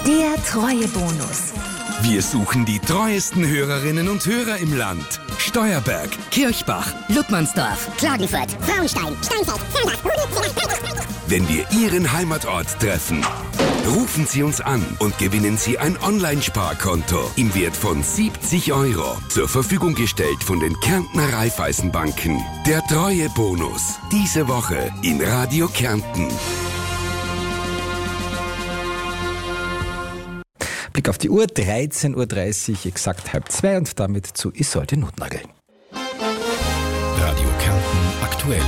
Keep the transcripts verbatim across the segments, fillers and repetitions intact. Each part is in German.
Der Treuebonus. Wir suchen die treuesten Hörerinnen und Hörer im Land. Steuerberg, Kirchbach, Ludmannsdorf, Klagenfurt, Frauenstein, Steinfeld, Zellbach. Wenn wir Ihren Heimatort treffen, rufen Sie uns an und gewinnen Sie ein Online-Sparkonto im Wert von siebzig Euro. Zur Verfügung gestellt von den Kärntner Raiffeisenbanken. Der Treuebonus. Diese Woche in Radio Kärnten. Blick auf die Uhr, dreizehn Uhr dreißig, exakt halb zwei und damit zu Isolde Notnagel. Radio Kärnten aktuell.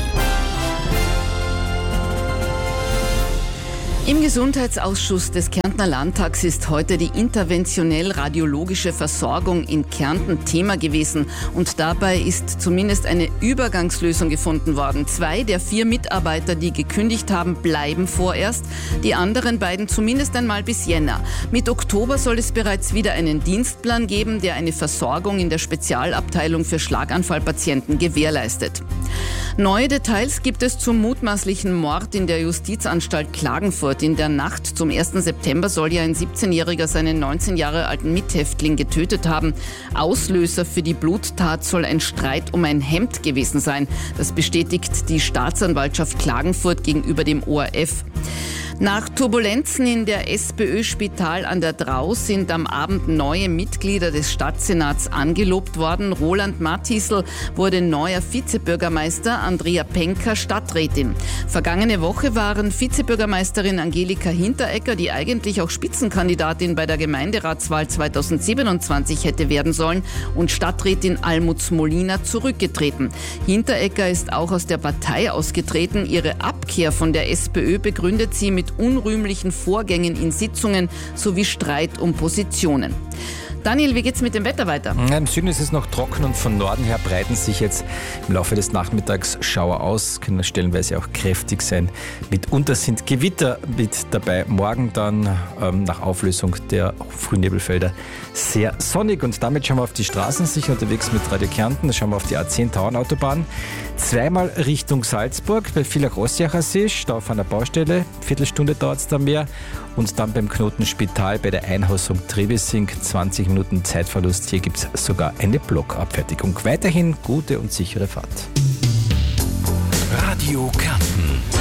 Im Gesundheitsausschuss des Kärntner Landtags ist heute die interventionell-radiologische Versorgung in Kärnten Thema gewesen. Und dabei ist zumindest eine Übergangslösung gefunden worden. Zwei der vier Mitarbeiter, die gekündigt haben, bleiben vorerst. Die anderen beiden zumindest einmal bis Jänner. Mit Oktober soll es bereits wieder einen Dienstplan geben, der eine Versorgung in der Spezialabteilung für Schlaganfallpatienten gewährleistet. Neue Details gibt es zum mutmaßlichen Mord in der Justizanstalt Klagenfurt. In der Nacht zum ersten September soll ja ein siebzehnjähriger seinen neunzehn Jahre alten Mithäftling getötet haben. Auslöser für die Bluttat soll ein Streit um ein Hemd gewesen sein. Das bestätigt die Staatsanwaltschaft Klagenfurt gegenüber dem O R F. Nach Turbulenzen in der SPÖ-Spital an der Drau sind am Abend neue Mitglieder des Stadtsenats angelobt worden. Roland Matthiesl wurde neuer Vizebürgermeister, Andrea Penker Stadträtin. Vergangene Woche waren Vizebürgermeisterin Angelika Hinteregger, die eigentlich auch Spitzenkandidatin bei der Gemeinderatswahl zweitausendsiebenundzwanzig hätte werden sollen, und Stadträtin Almuth Molina zurückgetreten. Hinteregger ist auch aus der Partei ausgetreten. Ihre Abkehr von der SPÖ begründet sie mit unrühmlichen Vorgängen in Sitzungen sowie Streit um Positionen. Daniel, wie geht's mit dem Wetter weiter? Im Süden ist es noch trocken und von Norden her breiten sich jetzt im Laufe des Nachmittags Schauer aus, können stellenweise auch kräftig sein. Mitunter sind Gewitter mit dabei. Morgen dann ähm, nach Auflösung der Frühnebelfelder sehr sonnig, und damit schauen wir auf die Straßen, sicher unterwegs mit Radio Kärnten. Da schauen wir auf die A zehn Tauernautobahn. Zweimal Richtung Salzburg bei Villach-Rossiacher See, Stau auf einer Baustelle, Viertelstunde dauert es da mehr, und dann beim Knoten Spital bei der Einhausung Trebissing zwanzig Minuten Zeitverlust. Hier gibt es sogar eine Blockabfertigung. Weiterhin gute und sichere Fahrt. Radio Kärnten.